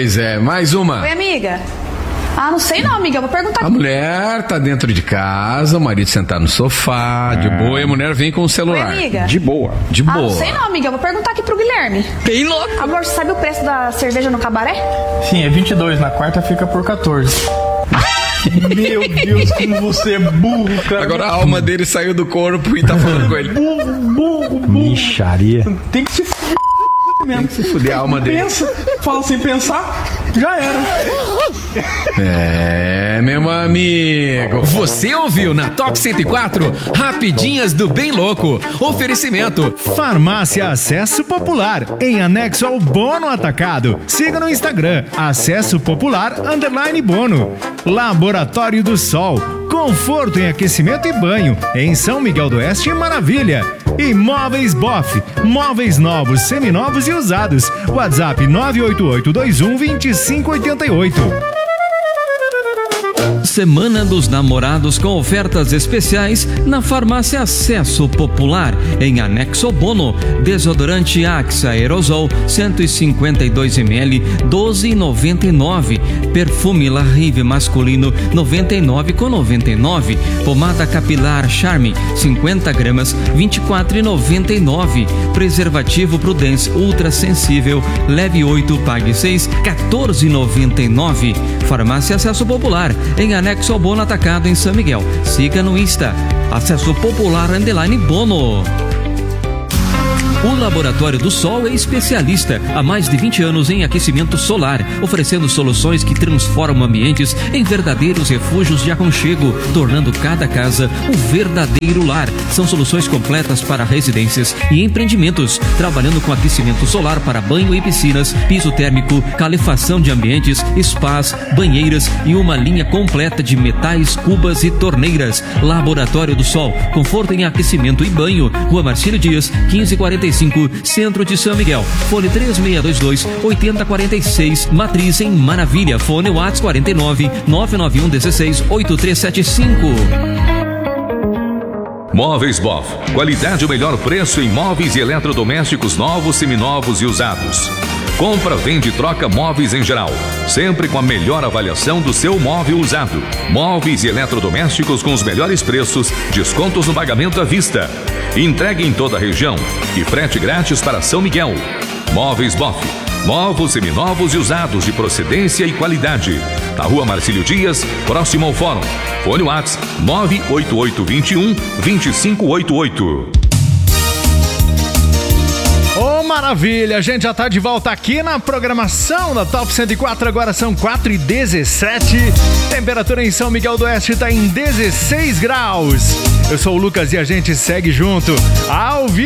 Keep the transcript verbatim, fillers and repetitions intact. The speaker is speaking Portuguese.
Pois é, mais uma. Oi, amiga. Ah, não sei não, amiga. Eu vou perguntar. A mulher tá dentro de casa, o marido sentado no sofá, de boa, e a mulher vem com o celular. Oi, amiga. De boa. De Ah, boa. não sei não, amiga. Eu vou perguntar aqui pro Guilherme. Bem louco. Amor, você sabe o preço da cerveja no cabaré? Sim, é vinte e dois. Na quarta fica por quatorze. Meu Deus, como você é burro, cara. Agora a alma dele saiu do corpo e tá falando com ele. Burro, burro, burro. Micharia. Tem que se f... mesmo. Tem que se fuder a alma dele. Pensa, fala sem pensar, já era. É, meu amigo. Você ouviu na Top cento e quatro Rapidinhas do Bem Louco. Oferecimento Farmácia Acesso Popular, em anexo ao Bono Atacado. Siga no Instagram, Acesso Popular underline Bono. Laboratório do Sol, conforto em aquecimento e banho, em São Miguel do Oeste e Maravilha. E Móveis Boff, móveis novos, seminovos e usados. WhatsApp nove oito oito dois um dois cinco oito oito. Semana dos Namorados com ofertas especiais na Farmácia Acesso Popular, em anexo ao Bono. Desodorante Axe Aerosol cento e cinquenta e dois mililitros, doze reais e noventa e nove centavos. Perfume La Rive masculino noventa e nove reais e noventa e nove centavos. Pomada capilar Charme cinquenta gramas, vinte e quatro reais e noventa e nove centavos. Preservativo Prudence Ultra Sensível Leve oito, pague seis, quatorze reais e noventa e nove centavos. Farmácia Acesso Popular, em anexo ao Bono Atacado em São Miguel. Siga no Insta, Acesso Popular underline Bono. O Laboratório do Sol é especialista há mais de vinte anos em aquecimento solar, oferecendo soluções que transformam ambientes em verdadeiros refúgios de aconchego, tornando cada casa um verdadeiro lar. São soluções completas para residências e empreendimentos, trabalhando com aquecimento solar para banho e piscinas, piso térmico, calefação de ambientes, spas, banheiras e uma linha completa de metais, cubas e torneiras. Laboratório do Sol, conforto em aquecimento e banho. Rua Marcílio Dias, quinze quarenta e cinco, Centro de São Miguel. Fone três seis dois dois, oito zero quatro seis. Matriz em Maravilha. Fone WhatsApp quarenta e nove, nove nove um um seis, oito três sete cinco. Móveis Boff. Qualidade e o melhor preço em móveis e eletrodomésticos novos, seminovos e usados. Compra, vende e troca móveis em geral, sempre com a melhor avaliação do seu móvel usado. Móveis e eletrodomésticos com os melhores preços, descontos no pagamento à vista. Entregue em toda a região e frete grátis para São Miguel. Móveis Boff. Novos, seminovos e usados de procedência e qualidade. Na Rua Marcílio Dias, próximo ao Fórum. Fone WhatsApp nove oito oito dois um, dois cinco oito oito. Ô, maravilha, a gente já tá de volta aqui na programação da Top cento e quatro, agora são quatro e dezessete. Temperatura em São Miguel do Oeste tá em dezesseis graus. Eu sou o Lucas e a gente segue junto ao vivo.